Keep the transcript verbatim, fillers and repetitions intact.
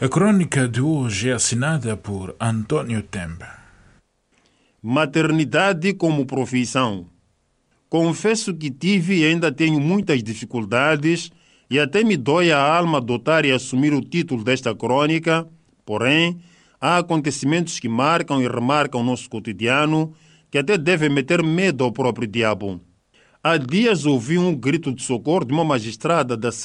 A crônica de hoje é assinada por Antônio Temba. Maternidade como profissão. Confesso que tive e ainda tenho muitas dificuldades e até me dói a alma adotar e assumir o título desta crônica, porém, há acontecimentos que marcam e remarcam o nosso cotidiano que até devem meter medo ao próprio diabo. Há dias ouvi um grito de socorro de uma magistrada da